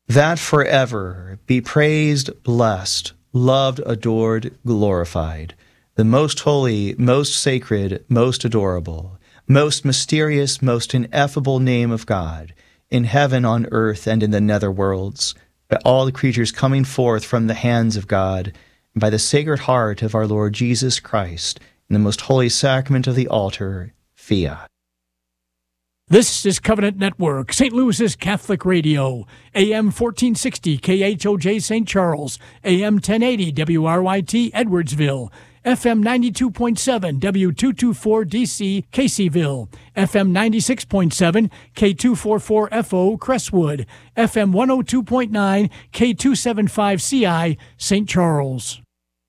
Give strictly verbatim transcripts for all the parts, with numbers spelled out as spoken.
that forever be praised, blessed, loved, adored, glorified, the most holy, most sacred, most adorable, most mysterious, most ineffable name of God, in heaven, on earth, and in the nether worlds, by all the creatures coming forth from the hands of God, and by the sacred heart of our Lord Jesus Christ, in the most holy sacrament of the altar, fiat. This is Covenant Network, Saint Louis's Catholic Radio, A M fourteen sixty K H O J Saint Charles, A M ten eighty W R Y T Edwardsville, F M ninety-two point seven W two twenty-four D C Caseyville, F M ninety-six point seven K two forty-four F O Crestwood, F M one oh two point nine K two seventy-five C I Saint Charles.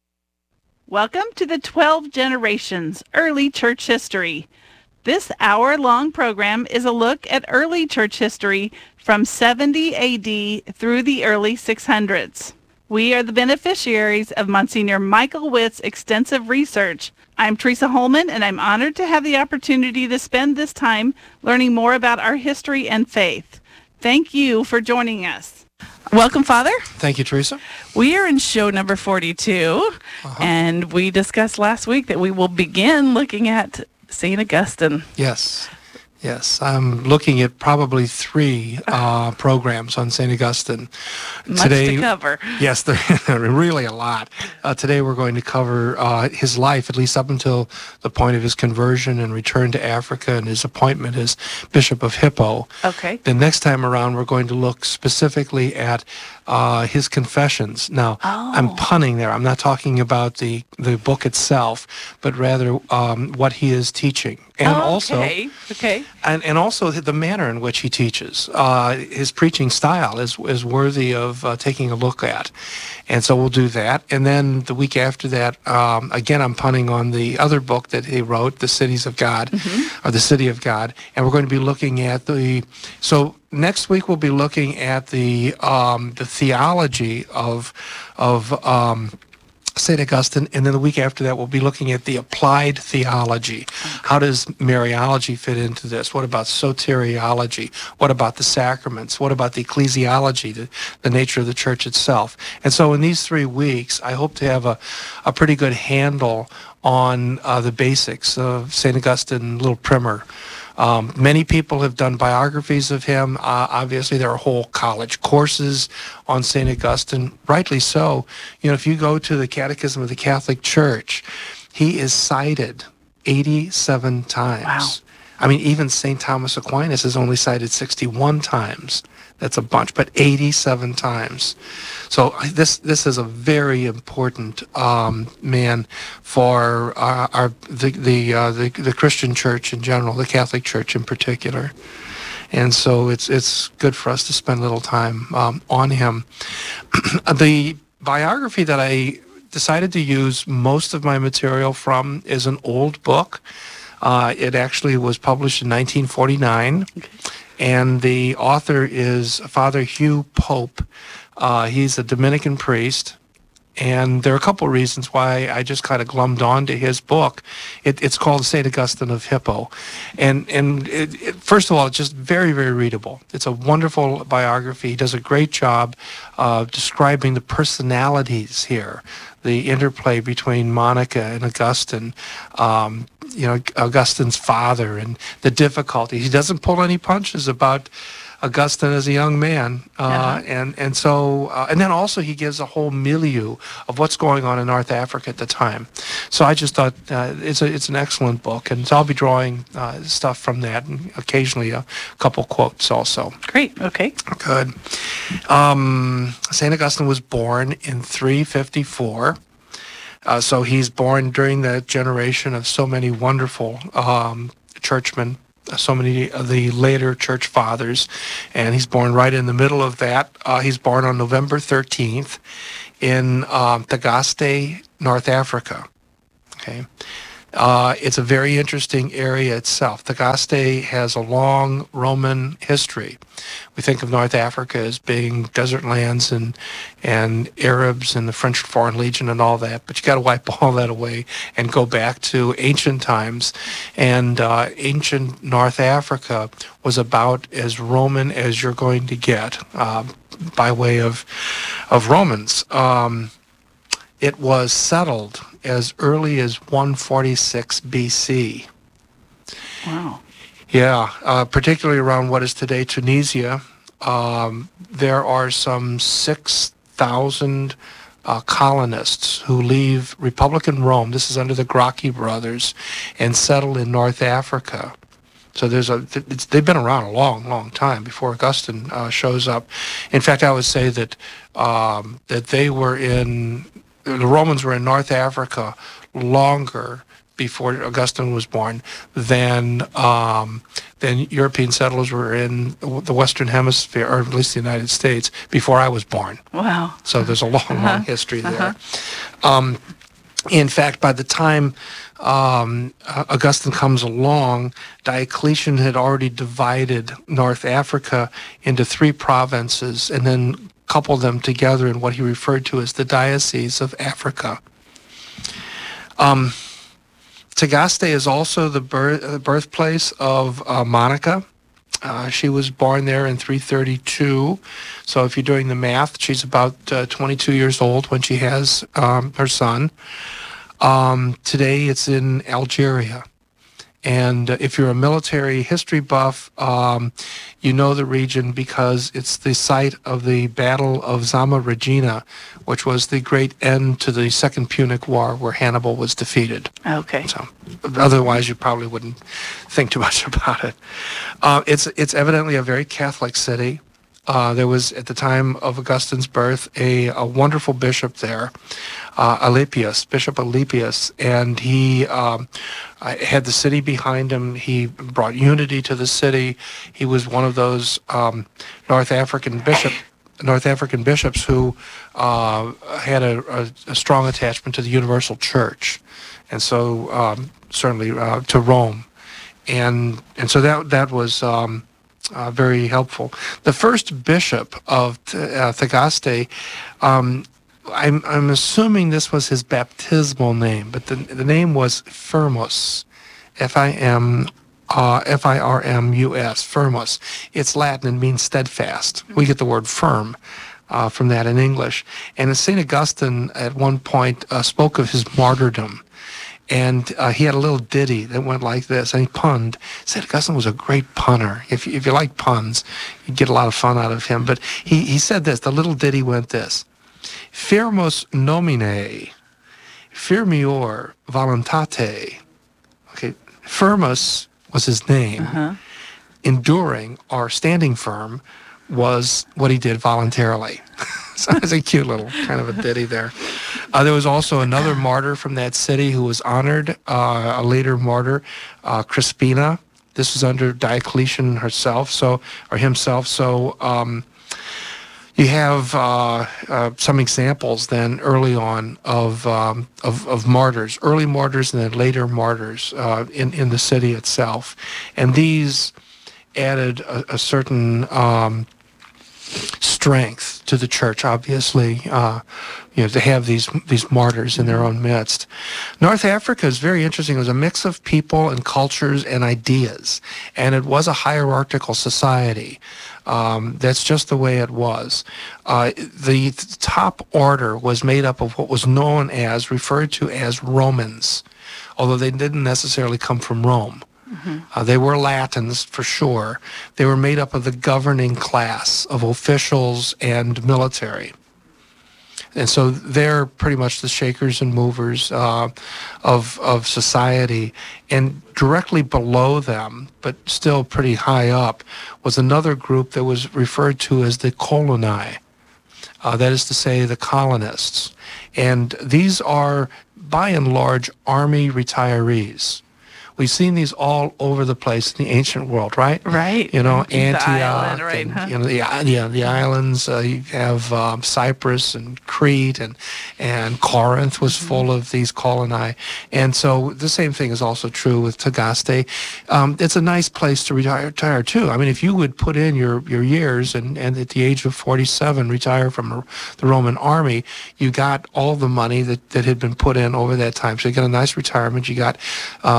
Welcome to the twelve Generations Early Church History. This hour-long program is a look at early church history from seventy A D through the early six hundreds. We are the beneficiaries of Monsignor Michael Witt's extensive research. I'm Teresa Holman, and I'm honored to have the opportunity to spend this time learning more about our history and faith. Thank you for joining us. Welcome, Father. Thank you, Teresa. We are in show number forty-two, uh-huh. and we discussed last week that we will begin looking at Saint Augustine. Yes, yes. I'm looking at probably three uh, programs on Saint Augustine. Much today, to cover. Yes, there are really a lot. Uh, today we're going to cover uh, his life, at least up until the point of his conversion and return to Africa and his appointment as Bishop of Hippo. Okay. The next time around we're going to look specifically at Uh, his confessions. Now, oh. I'm punning there. I'm not talking about the, the book itself, but rather um, what he is teaching. And oh, also, okay. Okay. And, and also the manner in which he teaches. Uh, his preaching style is, is worthy of uh, taking a look at. And so we'll do that. And then the week after that, um, again, I'm punning on the other book that he wrote, The Cities of God, mm-hmm. or The City of God. And we're going to be looking at the... So next week we'll be looking at the um, the theology of of um, Saint Augustine, and then the week after that we'll be looking at the applied theology. Okay. How does Mariology fit into this? What about soteriology? What about the sacraments? What about the ecclesiology, the, the nature of the church itself? And so in these three weeks, I hope to have a, a pretty good handle on uh, the basics of Saint Augustine, little primer. Um, many people have done biographies of him. Uh, obviously, there are whole college courses on Saint Augustine, rightly so. You know, if you go to the Catechism of the Catholic Church, he is cited eighty-seven times. Wow. I mean, even Saint Thomas Aquinas is only cited sixty-one times. That's a bunch, but eighty-seven times. So this this is a very important um, man for our, our the the, uh, the the Christian Church in general, the Catholic Church in particular, and so it's it's good for us to spend a little time um, on him. The biography that I decided to use most of my material from is an old book. Uh, it actually was published in nineteen forty-nine. Okay. And the author is Father Hugh Pope. Uh, he's a Dominican priest. And there are a couple of reasons why I just kind of glommed on to his book. It, it's called Saint Augustine of Hippo. And, and it, it, first of all, it's just very, very readable. It's a wonderful biography. He does a great job uh, describing the personalities here, the interplay between Monica and Augustine, um, you know, Augustine's father, and the difficulties. He doesn't pull any punches about Augustine as a young man, uh, uh-huh. and and so uh, and then also he gives a whole milieu of what's going on in North Africa at the time. So I just thought uh, it's a it's an excellent book, and so I'll be drawing uh, stuff from that, and occasionally a couple quotes also. Great. Okay. Good. Um, Saint Augustine was born in three fifty-four. Uh, so he's born during the generation of so many wonderful um, churchmen, so many of the later church fathers, and he's born right in the middle of that. Uh, he's born on November thirteenth in um, Tagaste, North Africa. Okay. Uh, it's a very interesting area itself. Tagaste has a long Roman history. We think of North Africa as being desert lands and and Arabs and the French Foreign Legion and all that, but you got to wipe all that away and go back to ancient times. And uh, ancient North Africa was about as Roman as you're going to get. Uh, by way of of Romans. Um, it was settled as early as one forty-six B C. Wow. Yeah, uh, particularly around what is today Tunisia. Um, there are some six thousand uh, colonists who leave Republican Rome, this is under the Gracchi brothers, and settle in North Africa. So there's a, it's, they've been around a long, long time before Augustine uh, shows up. In fact, I would say that um, that they were in, the Romans were in North Africa longer before Augustine was born than um, than European settlers were in the Western Hemisphere, or at least the United States, before I was born. Wow. So there's a long, Uh-huh. long history there. Uh-huh. Um, in fact, by the time um, Augustine comes along, Diocletian had already divided North Africa into three provinces and then coupled them together in what he referred to as the Diocese of Africa. Um, Tagaste is also the birth, uh, birthplace of uh, Monica. Uh, she was born there in three thirty-two. So if you're doing the math, she's about uh, twenty-two years old when she has um, her son. Um, today it's in Algeria. And uh, if you're a military history buff, um, you know the region because it's the site of the Battle of Zama Regina, which was the great end to the Second Punic War where Hannibal was defeated. Okay. So, otherwise, you probably wouldn't think too much about it. Uh, it's it's evidently a very Catholic city. Uh, there was, at the time of Augustine's birth, a, a wonderful bishop there, uh, Alypius, Bishop Alypius, and he um, had the city behind him. He brought unity to the city. He was one of those um, North African bishop, North African bishops who uh, had a, a, a strong attachment to the Universal Church, and so um, certainly uh, to Rome, and and so that that was. Um, Uh, very helpful. The first bishop of uh, Tagaste, um, I'm, I'm assuming this was his baptismal name, but the, the name was Firmus, F I M, uh, F I R M U S, Firmus. It's Latin and means steadfast. We get the word firm uh, from that in English. And Saint Augustine at one point uh, spoke of his martyrdom. And uh, he had a little ditty that went like this, and he punned. Saint Augustine was a great punner. If you, if you like puns, you'd get a lot of fun out of him. But he, he said this, the little ditty went this: Firmus nomine, firmior voluntate. Okay, Firmus was his name. Uh-huh. Enduring, or standing firm, was what he did voluntarily. So it's a cute little kind of a ditty there. Uh, there was also another martyr from that city who was honored, uh, a later martyr, uh, Crispina. This was under Diocletian herself, so or himself. So um, you have uh, uh, some examples then early on of, um, of of martyrs, early martyrs and then later martyrs uh, in in the city itself, and these added a, a certain um, strength to the church, obviously, uh, you know, to have these these martyrs in their own midst. North Africa is very interesting. It was a mix of people and cultures and ideas, and it was a hierarchical society. Um, that's just the way it was. Uh, the top order was made up of what was known as, referred to as Romans, although they didn't necessarily come from Rome. Mm-hmm. Uh, they were Latins, for sure. They were made up of the governing class of officials and military. And so they're pretty much the shakers and movers uh, of, of society. And directly below them, but still pretty high up, was another group that was referred to as the coloni. Uh, that is to say, the colonists. And these are, by and large, army retirees. We've seen these all over the place in the ancient world, right? Right. You know, The Antioch, island, right, and, huh? you know, the, yeah, the islands. Uh, you have um, Cyprus and Crete, and and Corinth was full of these coloni. And so the same thing is also true with Tagaste. Um, it's a nice place to retire, retire too. I mean, if you would put in your, your years and, and at the age of forty-seven retire from the Roman army, you got all the money that, that had been put in over that time. So you got a nice retirement. You got um, a piece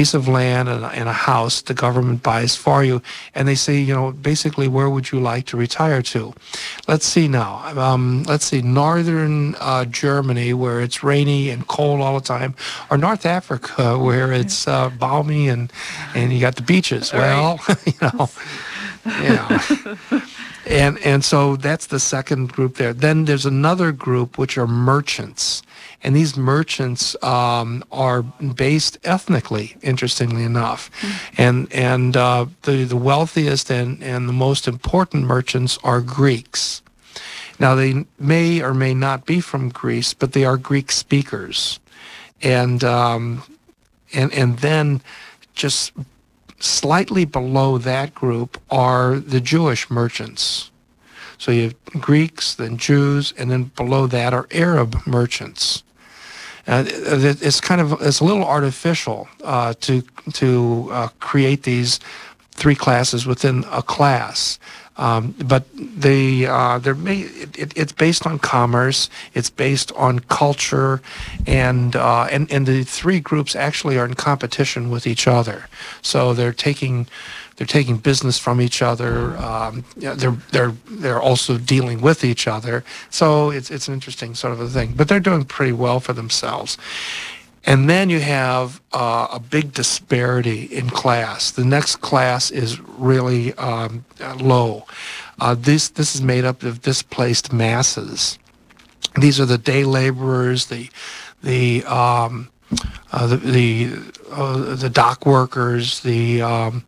piece of land and a, and a house the government buys for you, and they say, you know, basically, where would you like to retire to? Let's see now. Um, let's see, northern uh, Germany, where it's rainy and cold all the time, or North Africa, where it's uh, balmy and and you got the beaches. Well, you know, you know. And and so that's the second group there. Then there's another group which are merchants. And these merchants um, are based ethnically, interestingly enough. Mm-hmm. And and uh, the, the wealthiest and, and the most important merchants are Greeks. Now, they may or may not be from Greece, but they are Greek speakers. And um, and and then just slightly below that group are the Jewish merchants. So you have Greeks, then Jews, and then below that are Arab merchants. Uh, it's kind of it's a little artificial uh, to to uh, create these three classes within a class. Um, but they uh, they're made, it, it's based on commerce. It's based on culture, and uh, and and the three groups actually are in competition with each other. So they're taking they're taking business from each other. Um, they're they're they're also dealing with each other. So it's it's an interesting sort of a thing. But they're doing pretty well for themselves. And then you have uh, a big disparity in class. The next class is really um, low. Uh, this this is made up of displaced masses. These are the day laborers, the the um, uh, the the, uh, the dock workers, the um,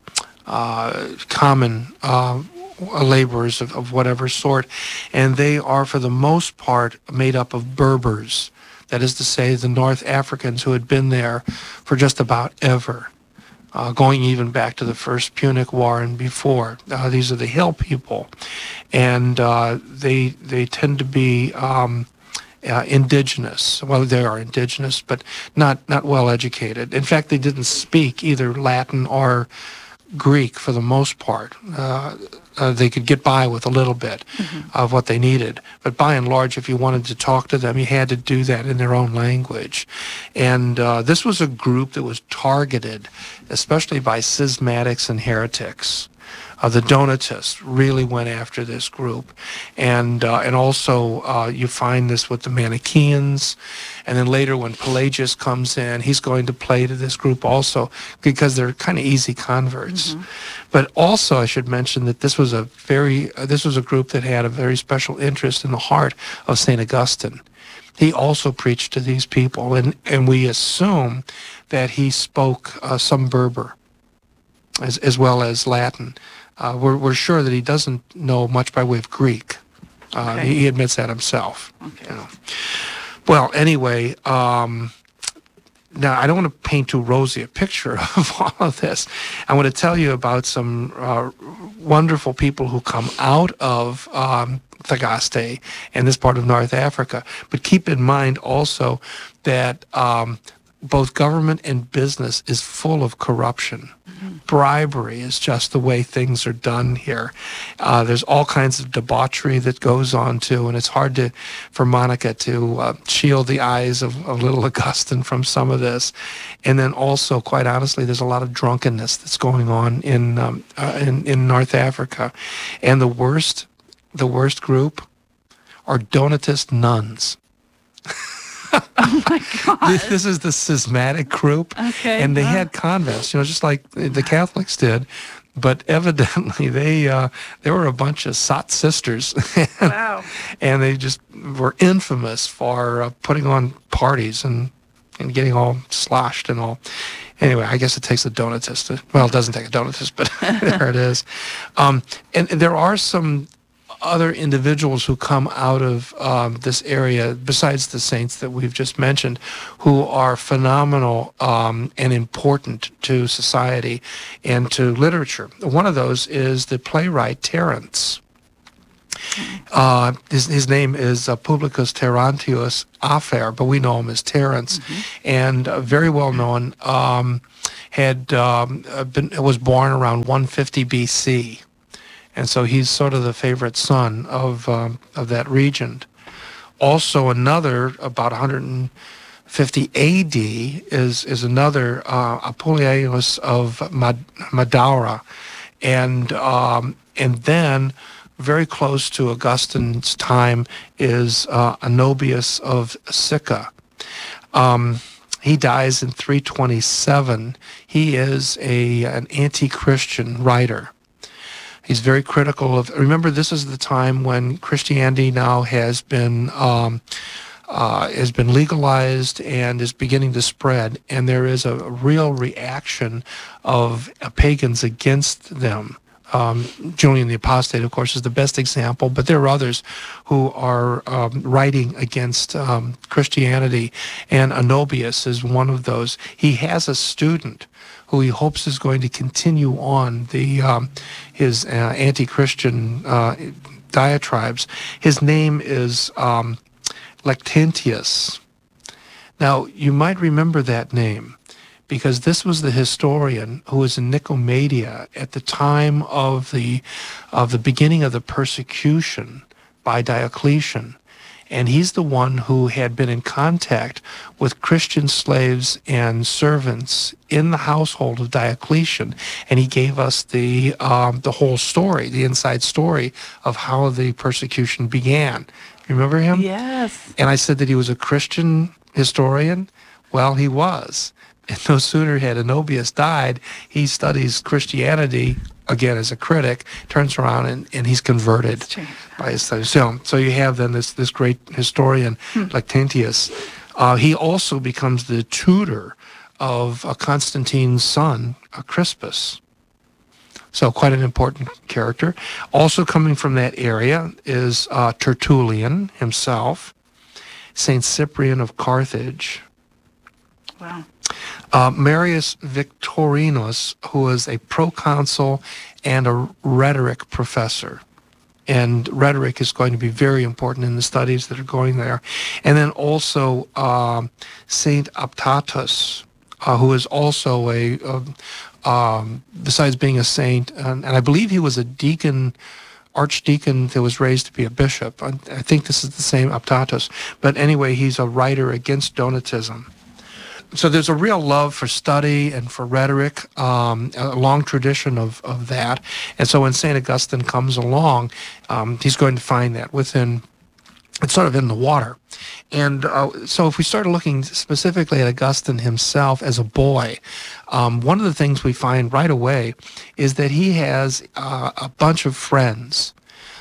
uh, common uh, laborers of, of whatever sort, and they are for the most part made up of Berbers. That is to say, the North Africans who had been there for just about ever, uh, going even back to the First Punic War and before. Uh, these are the hill people, and uh, they they tend to be um, uh, indigenous. Well, they are indigenous, but not not well educated. In fact, they didn't speak either Latin or Greek for the most part. Uh, uh, they could get by with a little bit mm-hmm. of what they needed. But by and large, if you wanted to talk to them, you had to do that in their own language. And uh, this was a group that was targeted, especially by schismatics and heretics. Uh, the Donatists really went after this group. And uh, and also uh, you find this with the Manichaeans. And then later when Pelagius comes in, he's going to play to this group also because they're kind of easy converts. Mm-hmm. But also I should mention that this was a very uh, this was a group that had a very special interest in the heart of Saint Augustine. He also preached to these people, and, and we assume that he spoke uh, some Berber as, as well as Latin. Uh, we're, we're sure that he doesn't know much by way of Greek. Uh, okay. he, he admits that himself. Okay. You know. Well, anyway, um, now I don't want to paint too rosy a picture of all of this. I want to tell you about some uh, wonderful people who come out of um, Thagaste and this part of North Africa. But keep in mind also that um, both government and business is full of corruption. Mm-hmm. Bribery is just the way things are done here. Uh, there's all kinds of debauchery that goes on too, and it's hard to, for Monica to uh, shield the eyes of, of little Augustine from some of this. And then also, quite honestly, there's a lot of drunkenness that's going on in um, uh, in, in North Africa, and the worst, the worst group are Donatist nuns. Oh my God! This, this is the schismatic group, okay, and they wow. had convents, you know, just like the Catholics did. But evidently, they uh, they were a bunch of sot sisters, and, wow! And they just were infamous for uh, putting on parties and and getting all sloshed and all. Anyway, I guess it takes a Donatist. To, well, it doesn't take a Donatist, but there it is. Um, and, and there are some other individuals who come out of um, this area, besides the saints that we've just mentioned, who are phenomenal um, and important to society and to literature. One of those is the playwright Terence. Uh, his, his name is uh, Publicus Terentius Afer, but we know him as Terence, mm-hmm. and uh, very well known. Um, had um, been was born around one fifty B C. And so he's sort of the favorite son of um, of that region. Also, another about one hundred fifty A D is is another uh, Apuleius of Mad- Madaura, and um, and then very close to Augustine's time is uh, Anobius of Sicca. Um, he dies in three twenty-seven. He is a an anti-Christian writer. He's very critical of. Remember, this is the time when Christianity now has been um, uh, has been legalized and is beginning to spread, and there is a, a real reaction of uh, pagans against them. Um, Julian the Apostate, of course, is the best example, but there are others who are um, writing against um, Christianity, and Anobius is one of those. He has a student who he hopes is going to continue on the um, his uh, anti-Christian uh, diatribes. His name is um, Lactantius. Now, you might remember that name, because this was the historian who was in Nicomedia at the time of the of the beginning of the persecution by Diocletian. And he's the one who had been in contact with Christian slaves and servants in the household of Diocletian. And he gave us the um, the whole story, the inside story of how the persecution began. Remember him? Yes. And I said that he was a Christian historian. Well, he was. And no sooner had Anobius died, he studies Christianity, again as a critic, turns around and, and he's converted by his studies. So, so you have then this, this great historian, hmm. Lactantius. Uh, he also becomes the tutor of uh, Constantine's son, uh, Crispus. So quite an important character. Also coming from that area is uh, Tertullian himself, Saint Cyprian of Carthage. Wow. Uh, Marius Victorinus, who was a proconsul and a rhetoric professor. And rhetoric is going to be very important in the studies that are going there. And then also um, Saint Optatus, uh, who is also a, uh, um, besides being a saint, and, and I believe he was a deacon, archdeacon that was raised to be a bishop. I, I think this is the same Optatus. But anyway, he's a writer against Donatism. So there's a real love for study and for rhetoric, um, a long tradition of, of that. And so when Saint Augustine comes along, um, he's going to find that within, it's sort of in the water. And uh, so if we start looking specifically at Augustine himself as a boy, um, one of the things we find right away is that he has uh, a bunch of friends.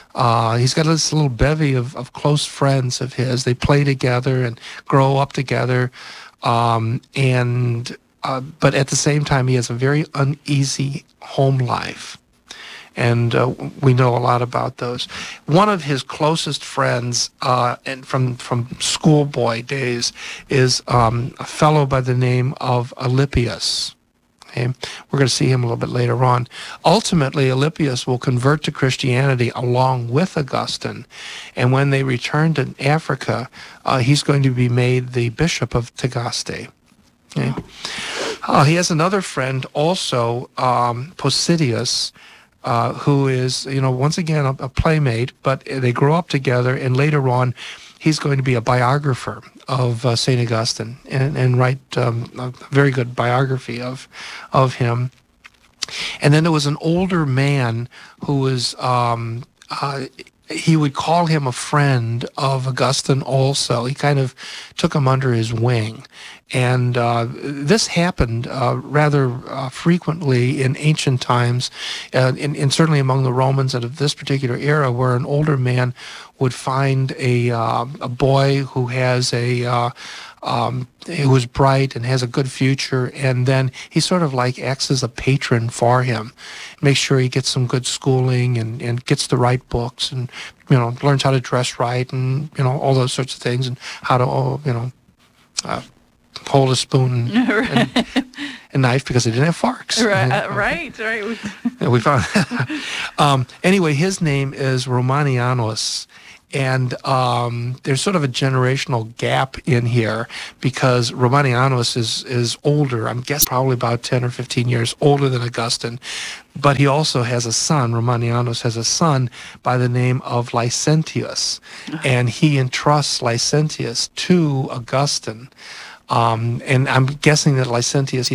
Uh, he's got this little bevy of, of close friends of his. They play together and grow up together. Um, and uh, but at the same time, he has a very uneasy home life, and uh, we know a lot about those. One of his closest friends, uh, and from from schoolboy days, is um, a fellow by the name of Alypius. Okay? We're going to see him a little bit later on. Ultimately, Alypius will convert to Christianity along with Augustine, and when they return to Africa, uh, he's going to be made the bishop of Tagaste. Okay? Uh, he has another friend also, um, Posidius, uh, who is, you know, once again a, a playmate, but they grow up together, and later on, he's going to be a biographer of uh, Saint Augustine and, and write um, a very good biography of of him. And then there was an older man who was, um, uh, he would call him a friend of Augustine also. He kind of took him under his wing. And uh, this happened uh, rather uh, frequently in ancient times, uh, and, and certainly among the Romans and of this particular era, where an older man would find a uh, a boy who has a uh, um, who is bright and has a good future, and then he sort of like acts as a patron for him, makes sure he gets some good schooling and, and gets the right books, and you know learns how to dress right, and you know all those sorts of things, and how to oh, you know. Uh, hold a spoon and, and a knife because they didn't have forks. Right, uh, right, right. And we found um, anyway, his name is Romanianus, and um, there's sort of a generational gap in here because Romanianus is is older. I'm guessing probably about ten or fifteen years older than Augustine, but he also has a son. Romanianus has a son by the name of Licentius, and he entrusts Licentius to Augustine. Um, and I'm guessing that Licentius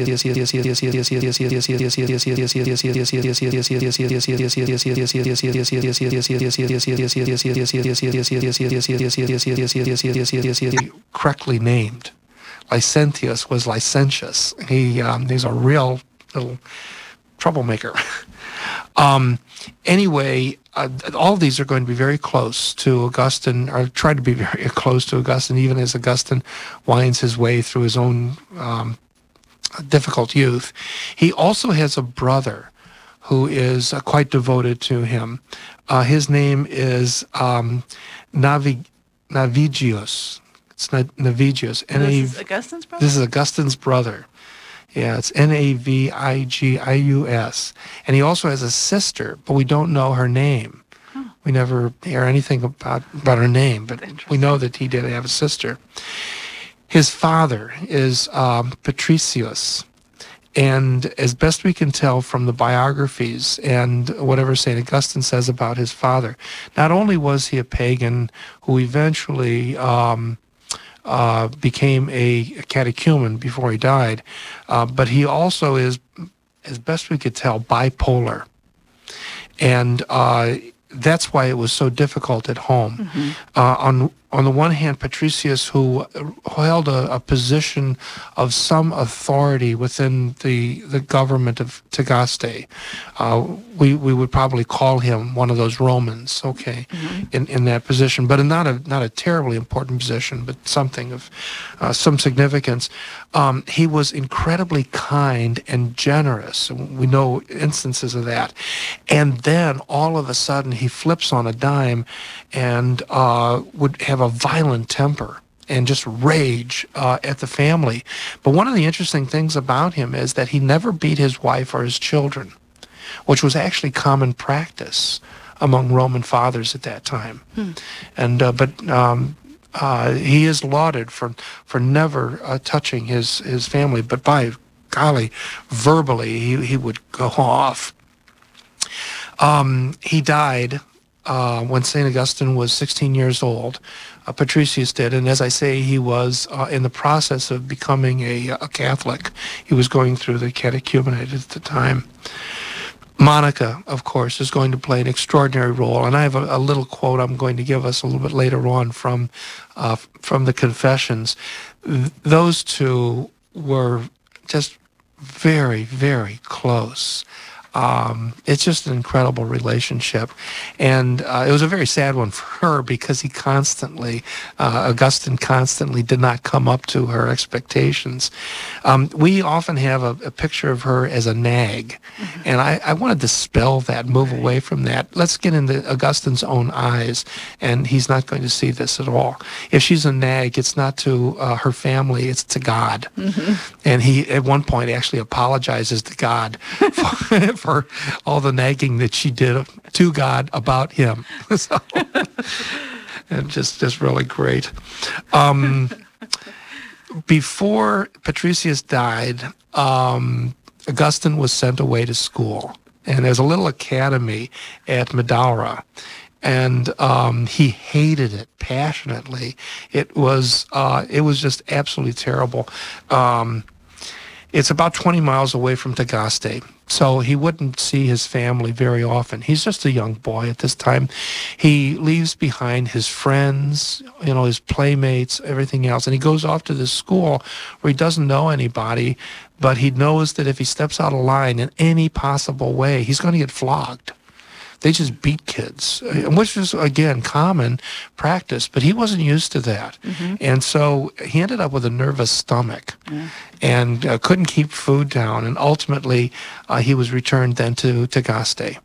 correctly named. Licentius was licentious. He um, he's a real little troublemaker. um, anyway, uh, all of these are going to be very close to Augustine, or try to be very close to Augustine, even as Augustine winds his way through his own um, difficult youth. He also has a brother who is uh, quite devoted to him. Uh, his name is um, Navi- Navigius. It's not Navigius. This is Augustine's brother? This is Augustine's brother. Yeah, it's N A V I G I U S. And he also has a sister, but we don't know her name. Huh. We never hear anything about, about her name, but we know that he did have a sister. His father is um, Patricius. And as best we can tell from the biographies and whatever Saint Augustine says about his father, not only was he a pagan who eventually um, uh, became a catechumen before he died, uh, but he also is, as best we could tell, bipolar. And uh, that's why it was so difficult at home. Mm-hmm. Uh, on on the one hand, Patricius, who held a, a position of some authority within the, the government of Tagaste, uh, we we would probably call him one of those Romans, okay, mm-hmm. in, in that position, but not a not a terribly important position, but something of uh, some significance. Um, he was incredibly kind and generous. We know instances of that. And then all of a sudden he flips on a dime and uh, would have a violent temper and just rage uh, at the family. But one of the interesting things about him is that he never beat his wife or his children, which was actually common practice among Roman fathers at that time. Hmm. And uh, but um, uh, he is lauded for for never uh, touching his his family. But by golly, verbally he he would go off. Um, he died uh, when Saint Augustine was sixteen years old. Uh, Patricius did, and as I say, he was uh, in the process of becoming a, a Catholic. He was going through the catechumenate at the time. Monica, of course, is going to play an extraordinary role, and I have a, a little quote I'm going to give us a little bit later on from uh, from the Confessions. Th- those two were just very, very close. Um, it's just an incredible relationship. And uh, it was a very sad one for her because he constantly, uh, Augustine constantly did not come up to her expectations. Um, we often have a, a picture of her as a nag. Mm-hmm. And I, I want to dispel that, move right. away from that. Let's get into Augustine's own eyes, and he's not going to see this at all. If she's a nag, it's not to uh, her family, it's to God. Mm-hmm. And he, at one point, actually apologizes to God for for all the nagging that she did to God about him. So, and just, just really great. Um, before Patricius died, um, Augustine was sent away to school. And there's a little academy at Madaura. And um, he hated it passionately. It was, uh, it was just absolutely terrible. Um, it's about twenty miles away from Tagaste. So he wouldn't see his family very often. He's just a young boy at this time. He leaves behind his friends, you know, his playmates, everything else. And he goes off to this school where he doesn't know anybody, but he knows that if he steps out of line in any possible way, he's going to get flogged. They just beat kids, which is, again, common practice, but he wasn't used to that. Mm-hmm. And so he ended up with a nervous stomach yeah. and uh, couldn't keep food down, and ultimately uh, he was returned then to Tagaste.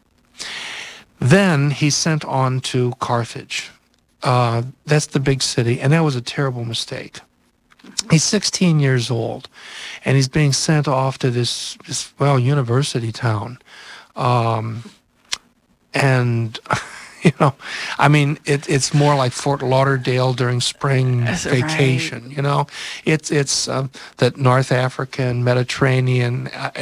Then he's sent on to Carthage. Uh, that's the big city, and that was a terrible mistake. He's sixteen years old, and he's being sent off to this, this well, university town. Um, And, you know, I mean, it, it's more like Fort Lauderdale during spring That's vacation, right. you know. It's, it's um, that North African, Mediterranean, uh,